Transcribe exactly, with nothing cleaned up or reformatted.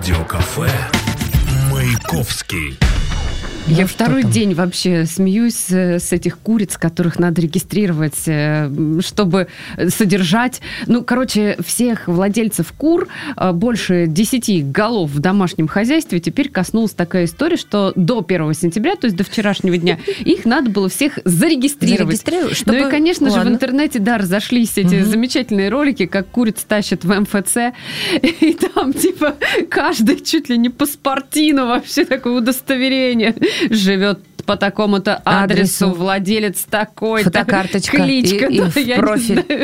Радиокафе Маяковский. Я Ну, второй там? день вообще смеюсь с этих куриц, которых надо регистрировать, чтобы содержать. Ну, короче, всех владельцев кур, больше десяти голов в домашнем хозяйстве, теперь коснулась такая история, что до первого сентября, то есть до вчерашнего дня, их надо было всех зарегистрировать. Зарегистрировать, чтобы... Ну и, конечно же, Ладно. в интернете, да, разошлись эти Мгм. замечательные ролики, как куриц тащат в эм эф цэ, и там, типа, каждый чуть ли не паспортину вообще такое удостоверение. Живет по такому-то адресу, Адресу. владелец такой-то, Фотокарточка кличка, и- и да, в я не профиль. знаю.